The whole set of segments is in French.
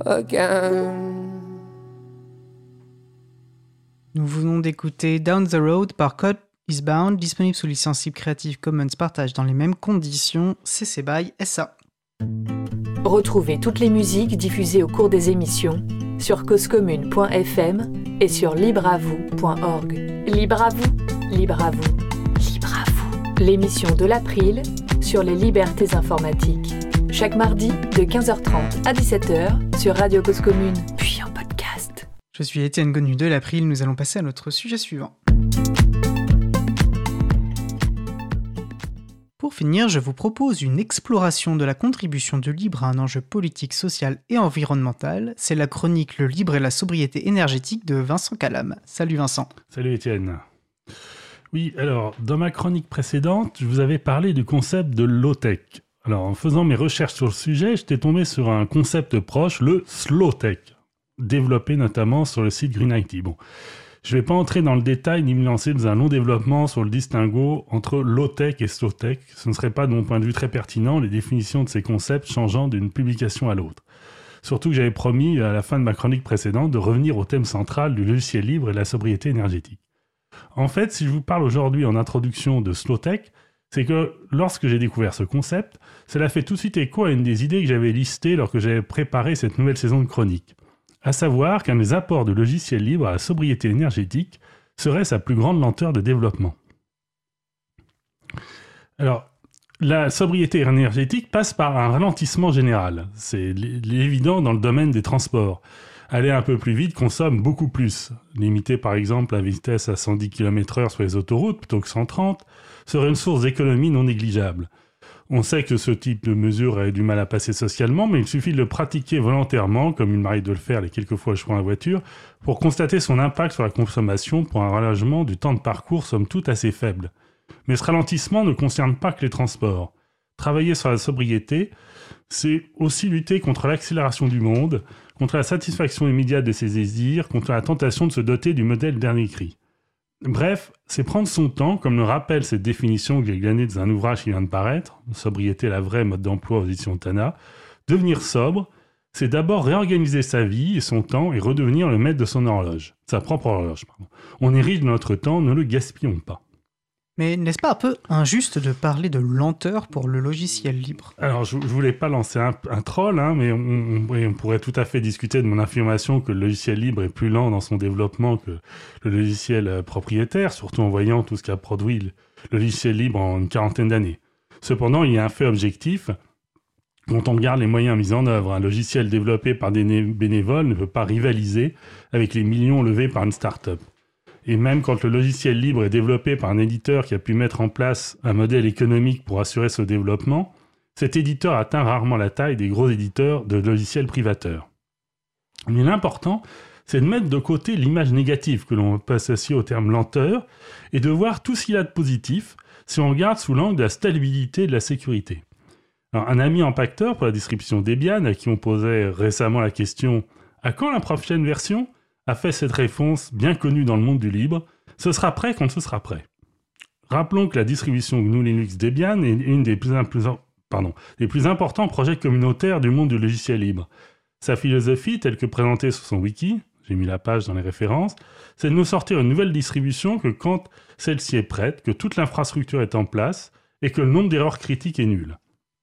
again. Nous venons d'écouter Down the Road par Code is Bound, disponible sous licence libre Creative Commons partage dans les mêmes conditions, CC BY SA. Retrouvez toutes les musiques diffusées au cours des émissions sur causecommune.fm et sur libreavou.org. Libre à vous, libre à vous, libre à vous. L'émission de l'April sur les libertés informatiques. Chaque mardi de 15h30 à 17h sur Radio Cause Commune, puis en podcast. Je suis Étienne Gonu de l'April, nous allons passer à notre sujet suivant. Pour finir, je vous propose une exploration de la contribution du libre à un enjeu politique, social et environnemental. C'est la chronique Le libre et la sobriété énergétique de Vincent Calam. Salut Vincent. Salut Étienne. Oui, alors, dans ma chronique précédente, je vous avais parlé du concept de low-tech. Alors, en faisant mes recherches sur le sujet, j'étais tombé sur un concept proche, le slow-tech, développé notamment sur le site Green IT. Bon, je ne vais pas entrer dans le détail ni me lancer dans un long développement sur le distinguo entre low-tech et slow-tech. Ce ne serait pas, de mon point de vue, très pertinent, les définitions de ces concepts changeant d'une publication à l'autre. Surtout que j'avais promis, à la fin de ma chronique précédente, de revenir au thème central du logiciel libre et de la sobriété énergétique. En fait, si je vous parle aujourd'hui en introduction de slow-tech, c'est que lorsque j'ai découvert ce concept, cela fait tout de suite écho à une des idées que j'avais listées lorsque j'avais préparé cette nouvelle saison de chronique. À savoir qu'un des apports du logiciel libre à la sobriété énergétique serait sa plus grande lenteur de développement. Alors, la sobriété énergétique passe par un ralentissement général. C'est évident dans le domaine des transports. Aller un peu plus vite consomme beaucoup plus. Limiter par exemple la vitesse à 110 km/h sur les autoroutes plutôt que 130 serait une source d'économie non négligeable. On sait que ce type de mesure a du mal à passer socialement, mais il suffit de le pratiquer volontairement, comme il m'arrive de le faire les quelques fois que je prends la voiture, pour constater son impact sur la consommation pour un rallongement du temps de parcours somme toute assez faible. Mais ce ralentissement ne concerne pas que les transports. Travailler sur la sobriété, c'est aussi lutter contre l'accélération du monde, contre la satisfaction immédiate de ses désirs, contre la tentation de se doter du modèle dernier cri. Bref, c'est prendre son temps, comme le rappelle cette définition que j'ai glanée dans un ouvrage qui vient de paraître, Sobriété, la vraie mode d'emploi aux éditions Tana. Devenir sobre, c'est d'abord réorganiser sa vie et son temps et redevenir le maître de son horloge. Sa propre horloge, pardon. On est riche de notre temps, ne le gaspillons pas. Mais n'est-ce pas un peu injuste de parler de lenteur pour le logiciel libre ? Alors, je voulais pas lancer un troll, mais on pourrait tout à fait discuter de mon affirmation que le logiciel libre est plus lent dans son développement que le logiciel propriétaire, surtout en voyant tout ce qu'a produit le logiciel libre en une quarantaine d'années. Cependant, il y a un fait objectif. Quand on regarde les moyens mis en œuvre, un logiciel développé par des bénévoles ne peut pas rivaliser avec les millions levés par une start-up. Et même quand le logiciel libre est développé par un éditeur qui a pu mettre en place un modèle économique pour assurer ce développement, cet éditeur atteint rarement la taille des gros éditeurs de logiciels privateurs. Mais l'important, c'est de mettre de côté l'image négative que l'on peut associer au terme lenteur et de voir tout ce qu'il y a de positif si on regarde sous l'angle de la stabilité et de la sécurité. Alors, un ami empaqueteur pour la distribution Debian, à qui on posait récemment la question « À quand la prochaine version ?» a fait cette réponse bien connue dans le monde du libre, ce sera prêt quand ce sera prêt. Rappelons que la distribution GNU Linux Debian est une des plus importants projets communautaires du monde du logiciel libre. Sa philosophie, telle que présentée sur son wiki, j'ai mis la page dans les références, c'est de nous sortir une nouvelle distribution que quand celle-ci est prête, que toute l'infrastructure est en place et que le nombre d'erreurs critiques est nul.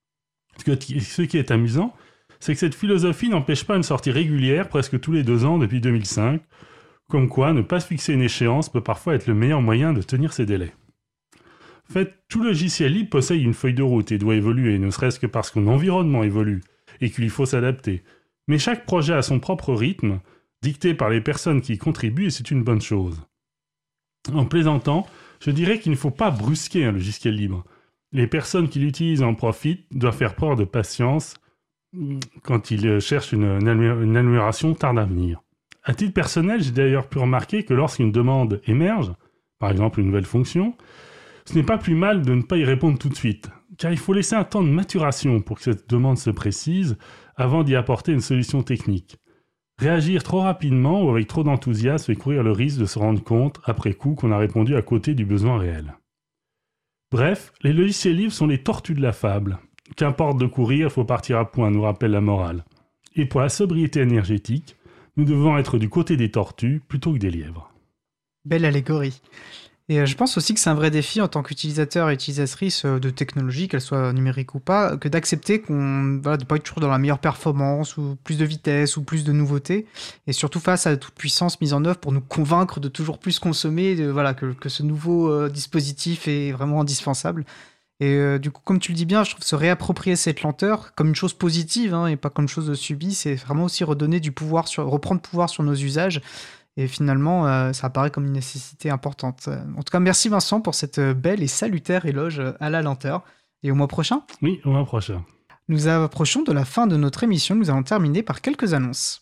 Ce qui est amusant, c'est que cette philosophie n'empêche pas une sortie régulière presque tous les 2 ans depuis 2005, comme quoi ne pas se fixer une échéance peut parfois être le meilleur moyen de tenir ses délais. En fait, tout logiciel libre possède une feuille de route et doit évoluer, ne serait-ce que parce que son environnement évolue et qu'il lui faut s'adapter. Mais chaque projet a son propre rythme, dicté par les personnes qui y contribuent et c'est une bonne chose. En plaisantant, je dirais qu'il ne faut pas brusquer un logiciel libre. Les personnes qui l'utilisent et en profitent doivent faire preuve de patience quand ils cherchent une amélioration tarde à venir. À titre personnel, j'ai d'ailleurs pu remarquer que lorsqu'une demande émerge, par exemple une nouvelle fonction, ce n'est pas plus mal de ne pas y répondre tout de suite, car il faut laisser un temps de maturation pour que cette demande se précise avant d'y apporter une solution technique. Réagir trop rapidement ou avec trop d'enthousiasme fait courir le risque de se rendre compte, après coup, qu'on a répondu à côté du besoin réel. Bref, les logiciels libres sont les tortues de la fable. Qu'importe de courir, il faut partir à point, nous rappelle la morale. Et pour la sobriété énergétique, nous devons être du côté des tortues plutôt que des lièvres. Belle allégorie. Et je pense aussi que c'est un vrai défi en tant qu'utilisateur et utilisatrice de technologie, qu'elle soit numérique ou pas, que d'accepter de ne pas être toujours dans la meilleure performance, ou plus de vitesse, ou plus de nouveautés, et surtout face à toute puissance mise en œuvre pour nous convaincre de toujours plus consommer, que ce nouveau dispositif est vraiment indispensable. Et du coup, comme tu le dis bien, je trouve se réapproprier cette lenteur comme une chose positive, et pas comme une chose subie, c'est vraiment aussi redonner du pouvoir, reprendre pouvoir sur nos usages. Et finalement, ça apparaît comme une nécessité importante. En tout cas, merci Vincent pour cette belle et salutaire éloge à la lenteur. Et au mois prochain ? Oui, au mois prochain. Nous approchons de la fin de notre émission. Nous allons terminer par quelques annonces.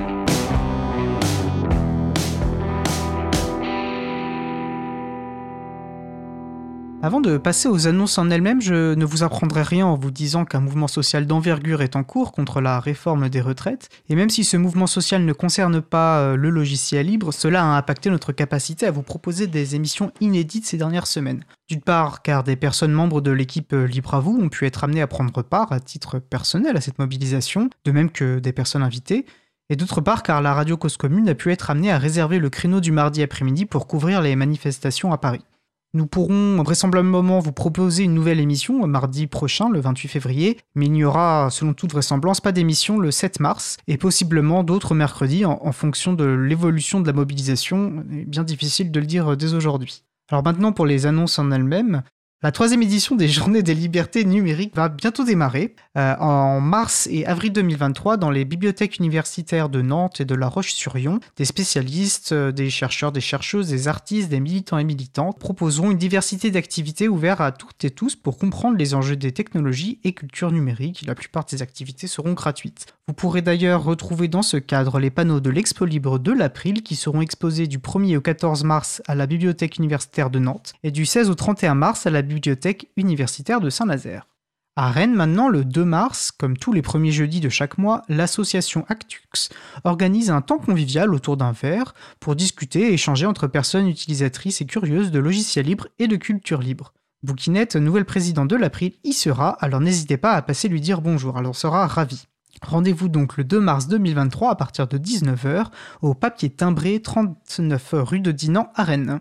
Avant de passer aux annonces en elles-mêmes, je ne vous apprendrai rien en vous disant qu'un mouvement social d'envergure est en cours contre la réforme des retraites. Et même si ce mouvement social ne concerne pas le logiciel libre, cela a impacté notre capacité à vous proposer des émissions inédites ces dernières semaines. D'une part, car des personnes membres de l'équipe Libre à vous ont pu être amenées à prendre part à titre personnel à cette mobilisation, de même que des personnes invitées. Et d'autre part, car la radio Cause Commune a pu être amenée à réserver le créneau du mardi après-midi pour couvrir les manifestations à Paris. Nous pourrons vraisemblablement vous proposer une nouvelle émission mardi prochain, le 28 février, mais il n'y aura, selon toute vraisemblance, pas d'émission le 7 mars, et possiblement d'autres mercredis en fonction de l'évolution de la mobilisation. Bien difficile de le dire dès aujourd'hui. Alors maintenant, pour les annonces en elles-mêmes, la 3e édition des Journées des libertés numériques va bientôt démarrer en mars et avril 2023 dans les bibliothèques universitaires de Nantes et de La Roche-sur-Yon. Des spécialistes, des chercheurs, des chercheuses, des artistes, des militants et militantes proposeront une diversité d'activités ouvertes à toutes et tous pour comprendre les enjeux des technologies et culture numérique. La plupart de ces activités seront gratuites. Vous pourrez d'ailleurs retrouver dans ce cadre les panneaux de l'Expo Libre de l'April qui seront exposés du 1er au 14 mars à la bibliothèque universitaire de Nantes et du 16 au 31 mars à la bibliothèque universitaire de Saint-Nazaire. À Rennes maintenant, le 2 mars, comme tous les premiers jeudis de chaque mois, l'association Actux organise un temps convivial autour d'un verre pour discuter et échanger entre personnes utilisatrices et curieuses de logiciels libres et de culture libre. Bouquinette, nouvelle présidente de l'April, y sera, alors n'hésitez pas à passer lui dire bonjour, elle en sera ravie. Rendez-vous donc le 2 mars 2023 à partir de 19h au Papier Timbré, 39 rue de Dinan à Rennes.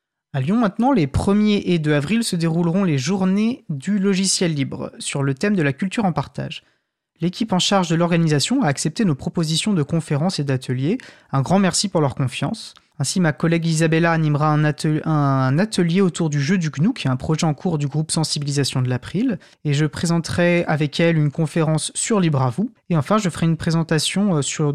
À Lyon maintenant, les 1er et 2 avril se dérouleront les journées du logiciel libre sur le thème de la culture en partage. L'équipe en charge de l'organisation a accepté nos propositions de conférences et d'ateliers. Un grand merci pour leur confiance. Ainsi, ma collègue Isabella animera un atelier autour du jeu du GNU, qui est un projet en cours du groupe Sensibilisation de l'April. Et je présenterai avec elle une conférence sur Libre à vous. Et enfin, je ferai une présentation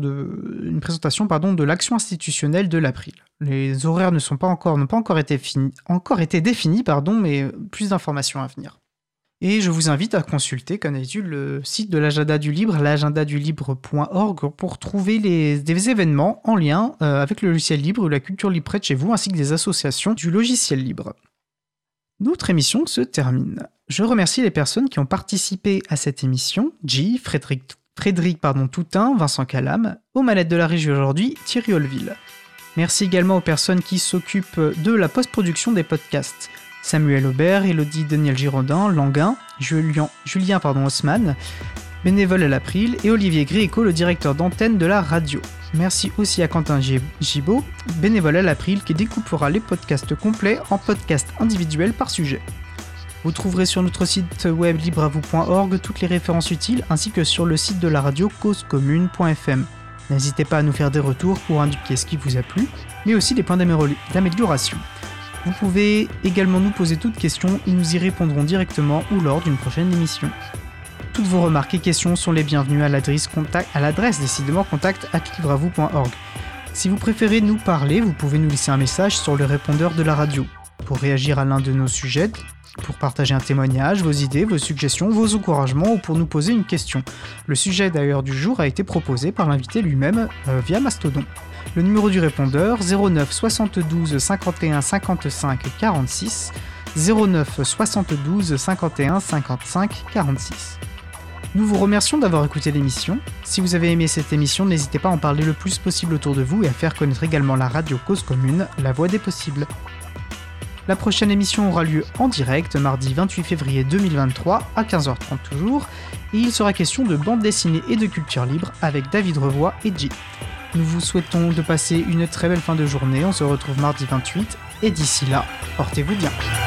de l'action institutionnelle de l'April. Les horaires n'ont pas encore été définis, mais plus d'informations à venir. Et je vous invite à consulter, comme d'habitude, le site de l'agenda du libre, l'agendadulibre.org, pour trouver des événements en lien avec le logiciel libre ou la culture libre près de chez vous, ainsi que des associations du logiciel libre. Notre émission se termine. Je remercie les personnes qui ont participé à cette émission, G, Frédéric Toutain, Vincent Calam, aux manettes de la régie aujourd'hui, Thierry Olville. Merci également aux personnes qui s'occupent de la post-production des podcasts. Samuel Aubert, Elodie Daniel Girondin, Languin, Julien Haussmann, bénévole à l'April, et Olivier Gréco, le directeur d'antenne de la radio. Merci aussi à Quentin Gibaud, bénévole à l'April, qui découpera les podcasts complets en podcasts individuels par sujet. Vous trouverez sur notre site web libreavou.org toutes les références utiles, ainsi que sur le site de la radio causecommune.fm. N'hésitez pas à nous faire des retours pour indiquer ce qui vous a plu, mais aussi des points d'amélioration. Vous pouvez également nous poser toutes questions et nous y répondrons directement ou lors d'une prochaine émission. Toutes vos remarques et questions sont les bienvenues à l'adresse contact@libreavou.org. Si vous préférez nous parler, vous pouvez nous laisser un message sur le répondeur de la radio. Pour réagir à l'un de nos sujets, pour partager un témoignage, vos idées, vos suggestions, vos encouragements ou pour nous poser une question. Le sujet d'ailleurs du jour a été proposé par l'invité lui-même via Mastodon. Le numéro du répondeur 09 72 51 55 46 09 72 51 55 46. Nous vous remercions d'avoir écouté l'émission. Si vous avez aimé cette émission, n'hésitez pas à en parler le plus possible autour de vous et à faire connaître également la radio Cause Commune, la voix des possibles. La prochaine émission aura lieu en direct, mardi 28 février 2023, à 15h30 toujours, et il sera question de bande dessinée et de culture libre avec David Revoy et J. Nous vous souhaitons de passer une très belle fin de journée, on se retrouve mardi 28, et d'ici là, portez-vous bien.